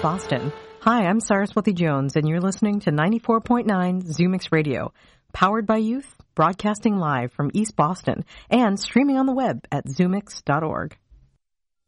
Boston. Hi, I'm Saraswati Jones, and you're listening to 94.9 Zoomix Radio, powered by youth, broadcasting live from East Boston, and streaming on the web at zoomix.org.